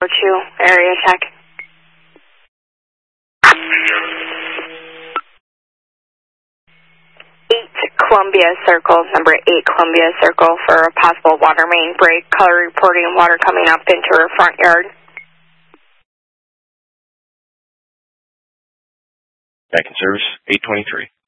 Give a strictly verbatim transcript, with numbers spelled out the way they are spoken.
two, area check. eight Columbia Circle, number eight Columbia Circle for a possible water main break. Color reporting water coming up into her front yard. Back in service, eight twenty-three.